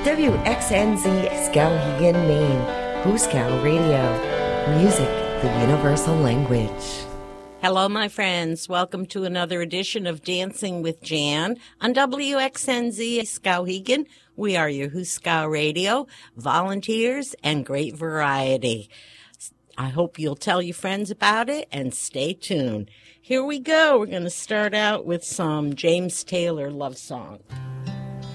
WXNZ Skowhegan, Maine. Huskow Radio. Music, the universal language. Hello, my friends. Welcome to another edition of Dancing with Jan on WXNZ Skowhegan. We are your Huskow Radio, volunteers, and great variety. I hope you'll tell your friends about it and stay tuned. Here we go. We're going to start out with some James Taylor love song.